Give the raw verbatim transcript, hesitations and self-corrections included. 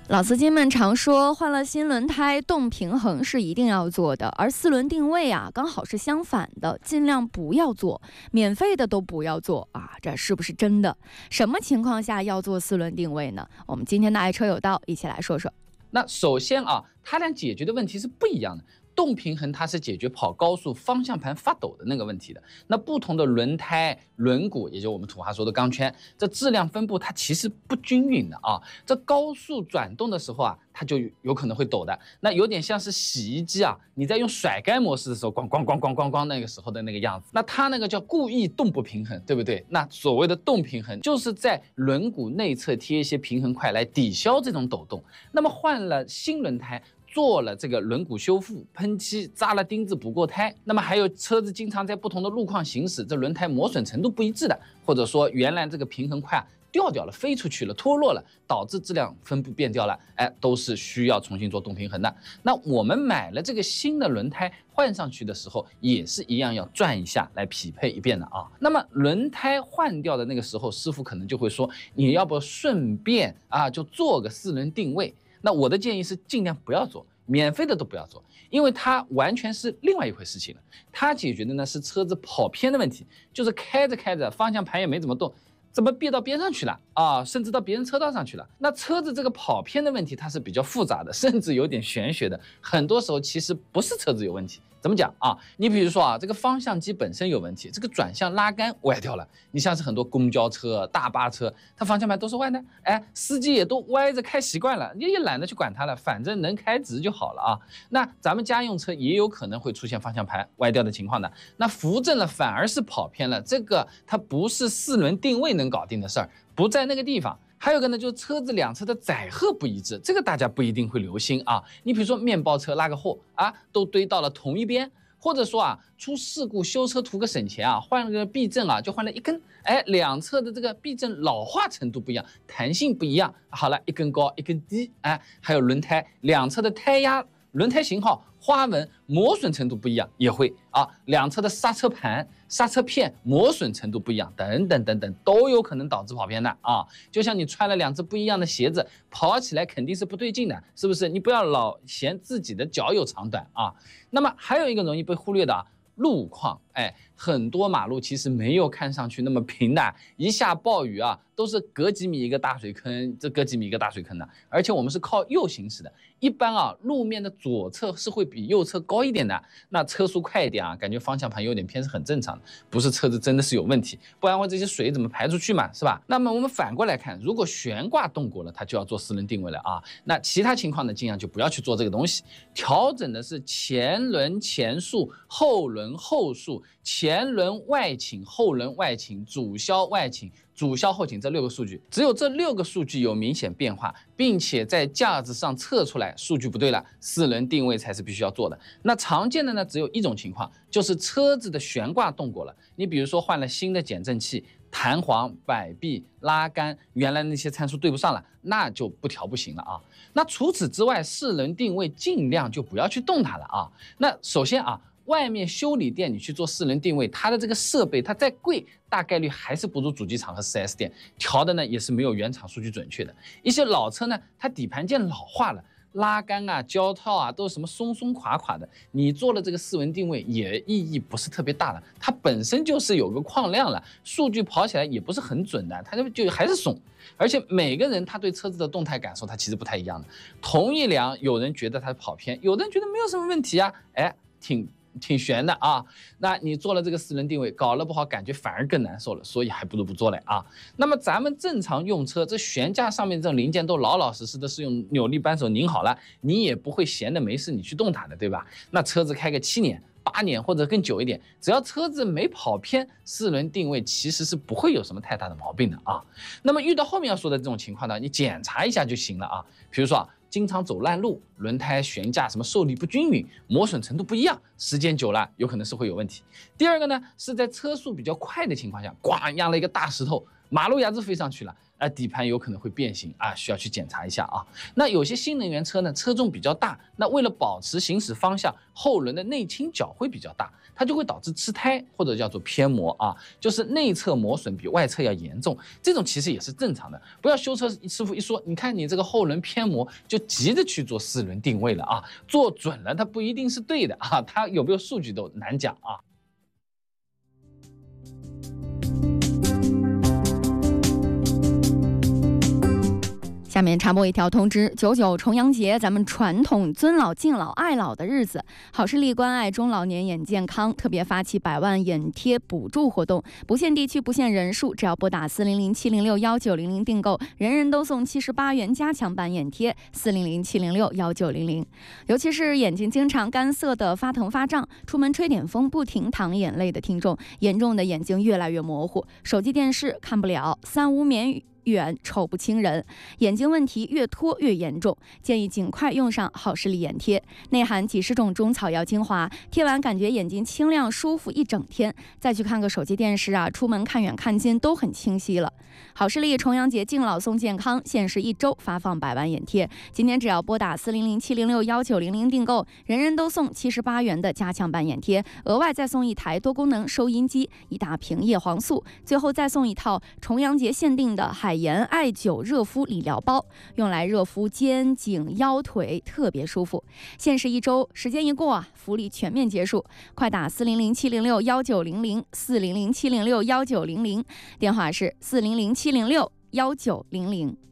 老司机们常说，换了新轮胎，动平衡是一定要做的，而四轮定位啊，刚好是相反的，尽量不要做，免费的都不要做啊，这是不是真的？什么情况下要做四轮定位呢？我们今天的爱车有道一起来说说。 那首先啊，它俩解决的问题是不一样的。动平衡它是解决跑高速方向盘发抖的那个问题的。那不同的轮胎、轮毂，也就是我们土话说的钢圈，这质量分布它其实不均匀的啊。这高速转动的时候啊，它就有可能会抖的。那有点像是洗衣机啊，你在用甩干模式的时候，咣咣咣咣咣咣那个时候的那个样子。那它那个叫故意动不平衡，对不对？那所谓的动平衡，就是在轮毂内侧贴一些平衡块来抵消这种抖动。那么换了新轮胎，做了这个轮毂修复、喷漆、扎了钉子、补过胎，那么还有车子经常在不同的路况行驶，这轮胎磨损程度不一致的，或者说原来这个平衡块啊掉掉了、飞出去了、脱落了，导致质量分布变掉了，哎，都是需要重新做动平衡的。那我们买了这个新的轮胎换上去的时候，也是一样要转一下来匹配一遍的啊。那么轮胎换掉的那个时候，师傅可能就会说，你要不顺便啊就做个四轮定位。那我的建议是尽量不要做，免费的都不要做，因为它完全是另外一回事情了。它解决的呢是车子跑偏的问题，就是开着开着方向盘也没怎么动，怎么别到边上去了啊，甚至到别人车道上去了。那车子这个跑偏的问题它是比较复杂的，甚至有点玄学的，很多时候其实不是车子有问题。怎么讲啊？你比如说啊，这个方向机本身有问题，这个转向拉杆歪掉了。你像是很多公交车、大巴车，它方向盘都是歪的，哎，司机也都歪着开习惯了，你也懒得去管它了，反正能开直就好了啊。那咱们家用车也有可能会出现方向盘歪掉的情况的，那扶正了反而是跑偏了，这个它不是四轮定位能搞定的事儿，不在那个地方。还有一个呢，就是车子两侧的载荷不一致，这个大家不一定会留心啊。你比如说面包车拉个货啊，都堆到了同一边，或者说啊出事故修车图个省钱啊，换了个避震啊，就换了一根，哎，两侧的这个避震老化程度不一样，弹性不一样，好了，一根高一根低，哎，还有轮胎两侧的胎压、轮胎型号、花纹、磨损程度不一样，也会啊，两侧的刹车盘、刹车片磨损程度不一样，等等等等，都有可能导致跑偏的啊。就像你穿了两只不一样的鞋子，跑起来肯定是不对劲的，是不是？你不要老嫌自己的脚有长短啊。那么还有一个容易被忽略的啊，路况，哎，很多马路其实没有看上去那么平的，一下暴雨啊，都是隔几米一个大水坑，这隔几米一个大水坑的，而且我们是靠右行驶的，一般啊，路面的左侧是会比右侧高一点的，那车速快一点啊，感觉方向盘有点偏是很正常的，不是车子真的是有问题，不然话这些水怎么排出去嘛，是吧？那么我们反过来看，如果悬挂动过了，它就要做四轮定位了啊。那其他情况呢，尽量就不要去做这个东西，调整的是前轮前束、后轮后束、前轮外倾、后轮外倾、主销外倾、主销后倾这六个数据，只有这六个数据有明显变化，并且在架子上测出来数据不对了，四轮定位才是必须要做的。那常见的呢，只有一种情况，就是车子的悬挂动过了。你比如说换了新的减震器，弹簧、摆臂、拉杆，原来那些参数对不上了，那就不调不行了啊。那除此之外，四轮定位尽量就不要去动它了啊。那首先啊，外面修理店你去做四轮定位，它的这个设备它再贵，大概率还是不如主机厂和 四 S 店调的呢，也是没有原厂数据准确的。一些老车呢，它底盘件老化了，拉杆啊、胶套啊都是什么松松垮垮的，你做了这个四轮定位也意义不是特别大的，它本身就是有个矿量了，数据跑起来也不是很准的，它就就还是松。而且每个人他对车子的动态感受，他其实不太一样的。同一辆，有人觉得它跑偏，有的人觉得没有什么问题啊，哎，挺。挺悬的啊，那你做了这个四轮定位，搞了不好，感觉反而更难受了，所以还不如不做嘞啊。那么咱们正常用车，这悬架上面这种零件都老老实实的是用扭力扳手拧好了，你也不会闲的没事你去动它的，对吧？那车子开个七年、八年或者更久一点，只要车子没跑偏，四轮定位其实是不会有什么太大的毛病的啊。那么遇到后面要说的这种情况呢，你检查一下就行了啊。比如说啊，经常走烂路，轮胎悬架什么受力不均匀，磨损程度不一样，时间久了有可能是会有问题。第二个呢，是在车速比较快的情况下，咣压了一个大石头， 马路牙子飞上去了。啊，底盘有可能会变形啊，需要去检查一下啊。那有些新能源车呢，车重比较大，那为了保持行驶方向，后轮的内倾角会比较大，它就会导致吃胎或者叫做偏磨啊，就是内侧磨损比外侧要严重。这种其实也是正常的，不要修车师傅一说，你看你这个后轮偏磨，就急着去做四轮定位了啊，做准了它不一定是对的啊，它有没有数据都难讲啊。 下面插播一条通知：九九重阳节，咱们传统尊老敬老爱老的日子，好视力关爱中老年眼健康特别发起百万眼贴补助活动，不限地区不限人数，只要拨打四零零七零六幺九零零订购，人人都送七十八元加强版眼贴。四零零七零六幺九零零。尤其是眼睛经常干涩的发疼发胀，出门吹点风不停淌眼泪的听众，严重的眼睛越来越模糊，手机电视看不了，三无眠语。远瞅不清人，眼睛问题越拖越严重，建议尽快用上好视力眼贴，内含几十种中草药精华，贴完感觉眼睛清亮舒服一整天，再去看个手机电视啊，出门看远看近都很清晰了。好视力重阳节敬老送健康，限时一周发放百万眼贴，今年只要拨打四零零七零六幺九零零订购，人人都送七十八元的加强版眼贴，额外再送一台多功能收音机，一大瓶叶黄素，最后再送一套重阳节限定的海盐艾灸热敷理疗包，用来热敷肩颈腰腿，特别舒服。限时一周，时间一过啊，福利全面结束。快打四零零七零六幺九零零四零零七零六幺九零零，电话是四零零七零六幺九零零。